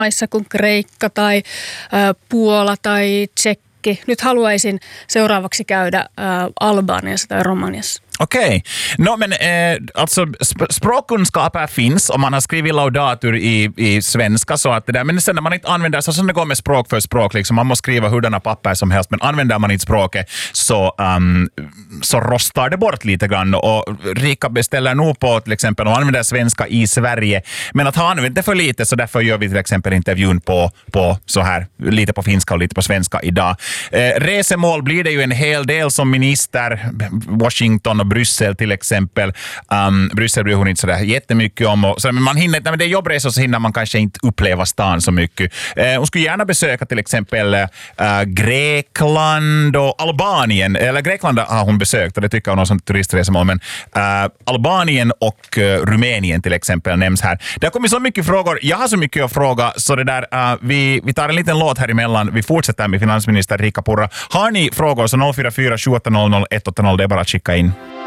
maissa kuin Kreikka tai Puola tai Tsekki. Nyt haluaisin seuraavaksi käydä Albaniassa tai Romaniassa. Okej. No, men alltså språkkunskaper finns om man har skrivit laudatur i svenska så att det där, men sen när man inte använder så som det går med språk för språk liksom, man måste skriva hurdana papper som helst, men använder man inte språket så rostar det bort lite grann och Rika beställer nog på till exempel och använder svenska i Sverige, men att ha använt det för lite så därför gör vi till exempel intervjun på så här lite på finska och lite på svenska idag. Resemål blir det ju en hel del som minister, Washington och Bryssel till exempel. Bryssel blir hon inte sådär jättemycket om. Men man hinner, när det är jobbresor så hinner man kanske inte uppleva stan så mycket. Hon skulle gärna besöka till exempel Grekland och Albanien. Eller Grekland har hon besökt och det tycker hon har som turistresemål. Men Albanien och Rumänien till exempel nämns här. Det har kommit så mycket frågor. Jag har så mycket att fråga så det där, vi tar en liten låt här emellan. Vi fortsätter med finansminister Riikka Purra. Har ni frågor så 044 780 180, det är bara att skicka in.